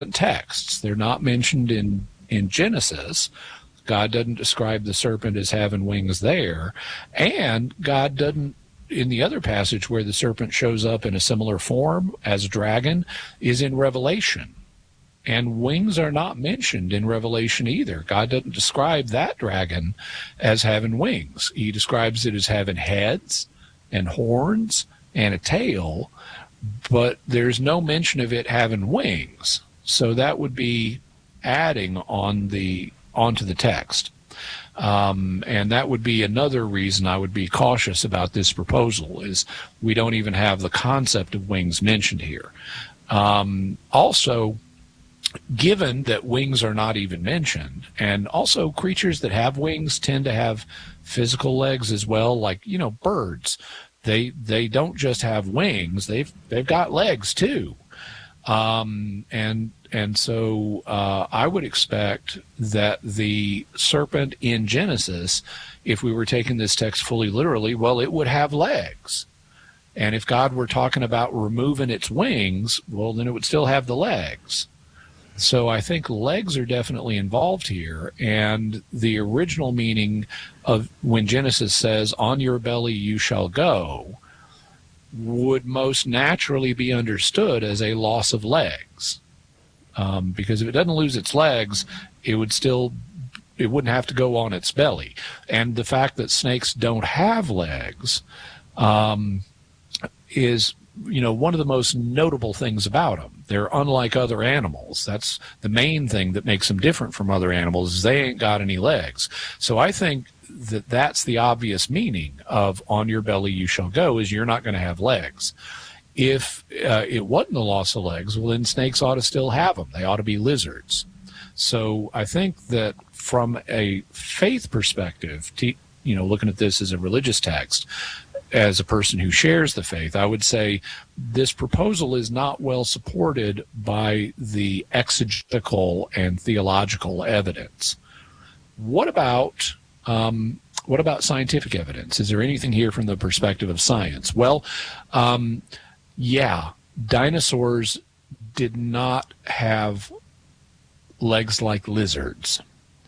texts. They're not mentioned in Genesis. God doesn't describe the serpent as having wings there, and God doesn't, in the other passage where the serpent shows up in a similar form as a dragon, is in Revelation. And wings are not mentioned in Revelation either. God doesn't describe that dragon as having wings. He describes it as having heads and horns and a tail, but there's no mention of it having wings. So that would be adding onto the text. And that would be another reason I would be cautious about this proposal, is we don't even have the concept of wings mentioned here. Also, given that wings are not even mentioned, and also creatures that have wings tend to have physical legs as well, like, birds. They don't just have wings, they've got legs too. And so I would expect that the serpent in Genesis, if we were taking this text fully literally, well, it would have legs. And if God were talking about removing its wings, well, then it would still have the legs. So I think legs are definitely involved here, and the original meaning of when Genesis says, "On your belly you shall go," would most naturally be understood as a loss of legs. Because if it doesn't lose its legs, it wouldn't have to go on its belly. And the fact that snakes don't have legs is one of the most notable things about them. They're unlike other animals. That's the main thing that makes them different from other animals, is they ain't got any legs. So I think that that's the obvious meaning of "on your belly you shall go," is you're not going to have legs. If it wasn't the loss of legs, well, then snakes ought to still have them. They ought to be lizards. So I think that from a faith perspective, looking at this as a religious text, as a person who shares the faith, I would say this proposal is not well supported by the exegetical and theological evidence. What about scientific evidence? Is there anything here from the perspective of science? Well, yeah, dinosaurs did not have legs like lizards.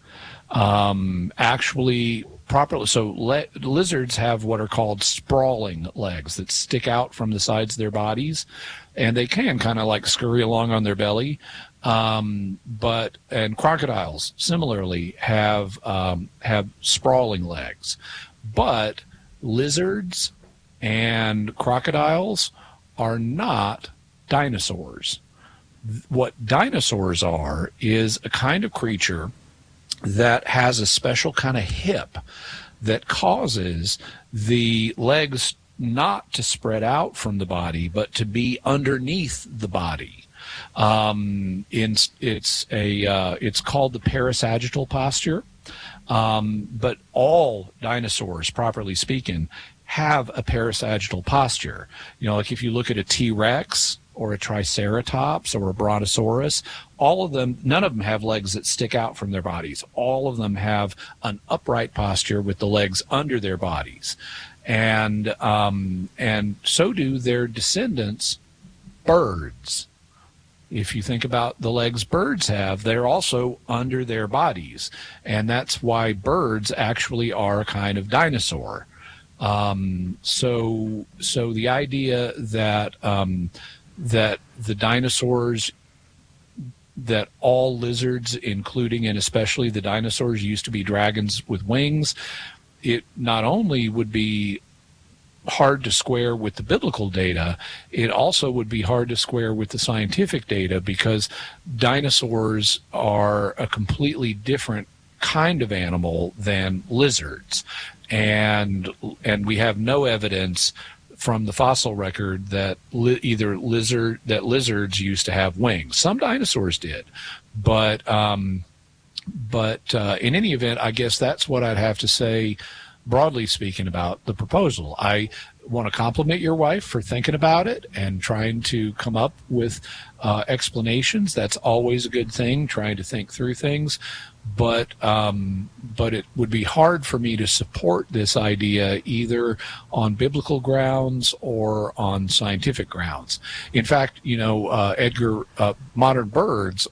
Actually, properly, so lizards have what are called sprawling legs that stick out from the sides of their bodies, and they can kind of like scurry along on their belly. And crocodiles similarly have sprawling legs, but lizards and crocodiles are not dinosaurs. What dinosaurs are is a kind of creature that has a special kind of hip that causes the legs not to spread out from the body, but to be underneath the body. It's called the parasagittal posture, but all dinosaurs, properly speaking, have a parasagittal posture. Like if you look at a T-Rex or a Triceratops or a Brontosaurus, all of them, none of them have legs that stick out from their bodies. All of them have an upright posture with the legs under their bodies. And so do their descendants, birds. If you think about the legs birds have, they're also under their bodies. And that's why birds actually are a kind of dinosaur. So the idea that the dinosaurs, that all lizards, including and especially the dinosaurs, used to be dragons with wings, it not only would be hard to square with the biblical data, it also would be hard to square with the scientific data, because dinosaurs are a completely different kind of animal than lizards. And we have no evidence from the fossil record that lizards used to have wings. Some dinosaurs did, but in any event, I guess that's what I'd have to say, broadly speaking, about the proposal. want to compliment your wife for thinking about it and trying to come up with explanations. That's always a good thing, trying to think through things. But it would be hard for me to support this idea either on biblical grounds or on scientific grounds. In fact, Edgar, modern birds